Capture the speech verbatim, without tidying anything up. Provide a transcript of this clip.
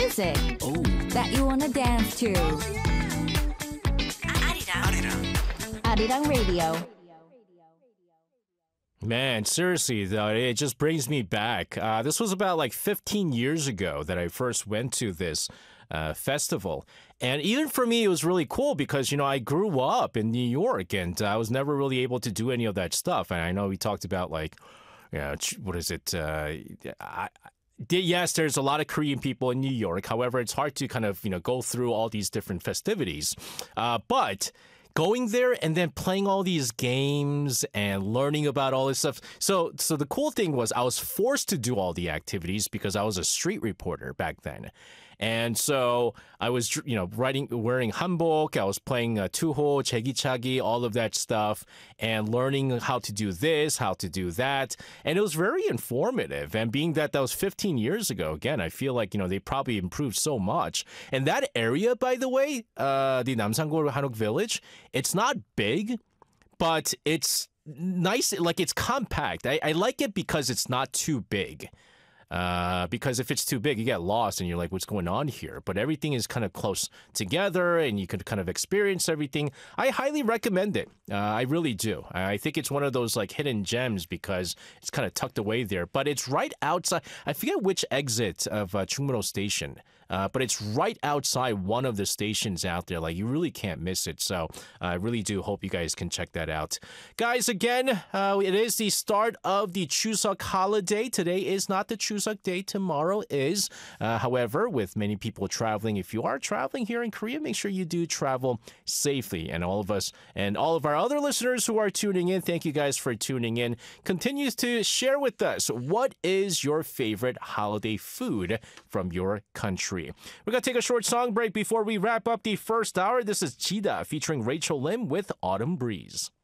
music Oh, that you wanna dance to. Arirang. Arirang Radio. Man, seriously, though, it just brings me back. Uh, this was about like fifteen years ago that I first went to this uh, festival. And even for me, it was really cool because, you know, I grew up in New York and I was never really able to do any of that stuff. And I know we talked about like, you know, ch- what is it? Uh, I, Yes, there's a lot of Korean people in New York. However, it's hard to kind of, you know, go through all these different festivities. Uh, but going there and then playing all these games and learning about all this stuff. So, so the cool thing was I was forced to do all the activities because I was a street reporter back then. And so I was, you know, writing, wearing hanbok. I was playing uh, tuho, chegichagi, all of that stuff, and learning how to do this, how to do that. And it was very informative. And being that that was fifteen years ago, again, I feel like, you know, they probably improved so much. And that area, by the way, uh, the Namsangor Hanok Village, it's not big, but it's nice. Like, it's compact. I, I like it because it's not too big. Uh, because if it's too big, you get lost and you're like, what's going on here? But everything is kind of close together and you can kind of experience everything. I highly recommend it. Uh, I really do. I think it's one of those like hidden gems because it's kind of tucked away there. But it's right outside. I forget which exit of uh, Chungmuro Station. Uh, but it's right outside one of the stations out there. Like, you really can't miss it. So I really do hope you guys can check that out. Guys, again, uh, it is the start of the Chuseok holiday. Today is not the Chuseok day. Tomorrow is. Uh, however, with many people traveling, if you are traveling here in Korea, make sure you do travel safely. And all of us and all of our other listeners who are tuning in, thank you guys for tuning in. Continues to share with us, what is your favorite holiday food from your country? We're going to take a short song break before we wrap up the first hour. This is Chida featuring Rachel Lim with Autumn Breeze.